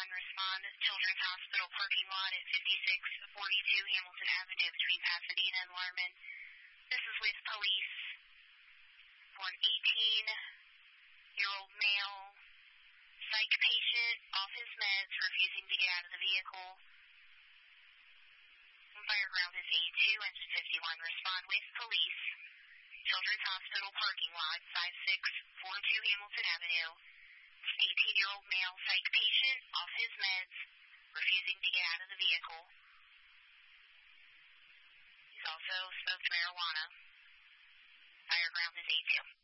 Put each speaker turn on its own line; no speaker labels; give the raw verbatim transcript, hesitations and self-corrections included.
one, respond to Children's Hospital parking lot at fifty-six forty-two Hamilton Avenue between Pasadena and Larman. This is with police for an eighteen-year-old male psych patient off his meds, refusing to get out of the vehicle. Fire ground is eight two, engine fifty-one. Respond with police. Children's Hospital parking lot, five six four two Hamilton Avenue. eighteen-year-old male psych patient off his meds, refusing to get out of the vehicle. He's also smoked marijuana. Fire ground is eight two.